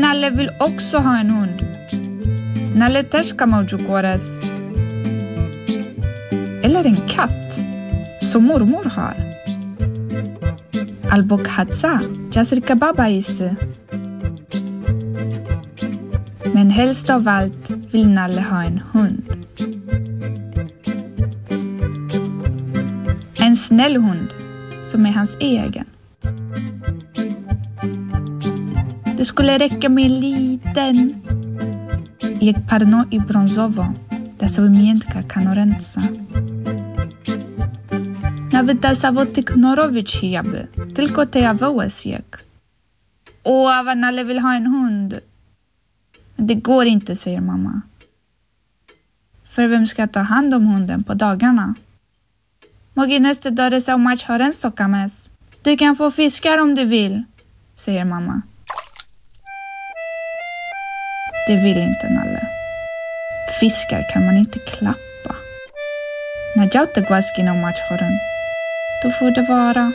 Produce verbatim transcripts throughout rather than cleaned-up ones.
Nalle vill också ha en hund. Nalle teshka mawjukores. Eller en katt, som mormor har. Albok hatsa, jasrika baba isse. Men helst av allt vill Nalle ha en hund. En snäll hund som är hans egen. Det skulle räcka med en liten. Jak parno i brązowo, da sobie miętka kanorenca. Nawet da zawody knorowić hijaby, tylko te ja wołes jak. Åh, vad Nalle vill ha en hund. Men det går inte, säger mamma. För vem ska ta hand om hunden på dagarna? Mogi nästa dag det så match har en sockamäss. Du kan få fiskar om du vill, säger mamma. Det vill inte Nalle. Fiskar kan man inte klappa. När jag inte går in och matchar den, då får det vara.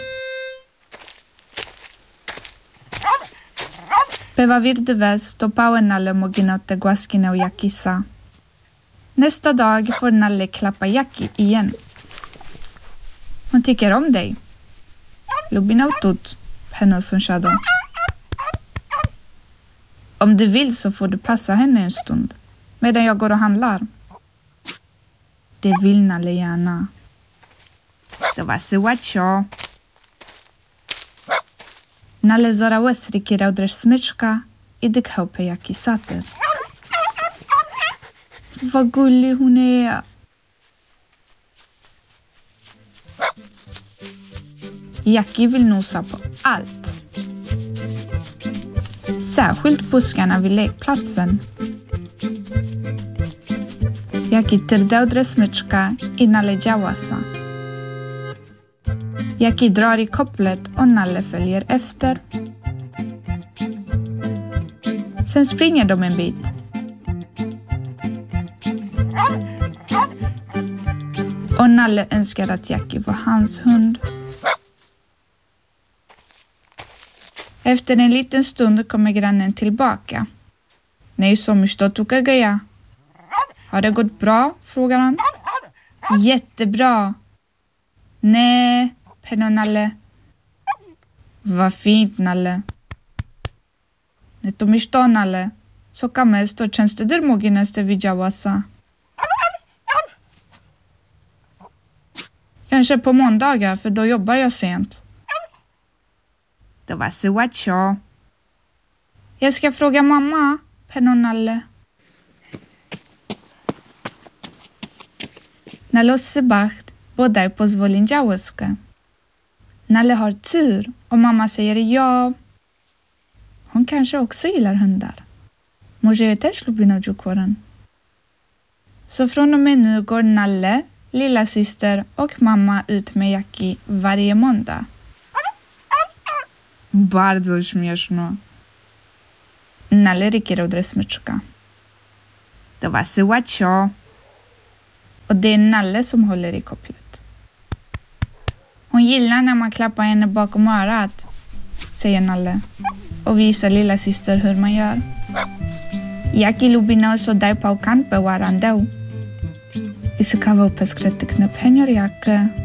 Pewa wirdywe stopały Nalle mogina te głaskinę Jakisa. Nästa dag får Nalle klappa Jaki igen. Hon tycker om dig. Lubina utut, henne som shadow. Om du vill så får du passa henne en stund, medan jag går och handlar. Det vill Nalle gärna. Det var så watcho. Nalle zora łesriki raudresz smyczka i dykhał på Jaki sater. Vad gullig hon är. Jaki vill nosa på allt. Särskilt buskarna vid lekplatsen. Jaki tyrdełdre smyczka i Nalle działasa. Jaki drar i kopplet och Nalle följer efter. Sen springer de en bit. Och Nalle önskar att Jaki var hans hund. Efter en liten stund kommer grannen tillbaka. Nej, så mycket tuka gaya. Har det gått bra? Frågar han. Jättebra. Nej, penno Nalle. Vad fint, Nalle. Nie to myšto, Nalle. Soka mesto często dyrmogi näste widziała sa. Kanske på måndagar, för då jobbar jag sent. Det var så watcho. Jag ska fråga mamma, penno Nalle. Na losy bacht bodaj pozwolin działyskę. Nalle har tur och mamma säger ja. Hon kanske också gillar hundar. Może jag też lubi nowdziukoren. Så från och med nu går Nalle, lilla syster och mamma ut med Jaki varje måndag. Bardzo śmieszno. Nalle rycker raudre smyczka. Det var så watcho. Och det är Nalle som håller i kopplet. Hon gillar när man klappar henne bakom örat, säger Nalle och visar lilla syster hur man gör. Jaki lubi nos oddaj pałkan pe warandeu. I sykawał peskretykne penjar jakie.